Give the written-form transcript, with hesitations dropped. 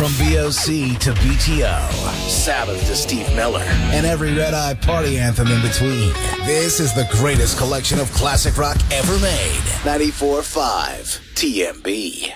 From BOC to BTO, Sabbath to Steve Miller, and every Red Eye party anthem in between. This is the greatest collection of classic rock ever made. 94.5 TMB.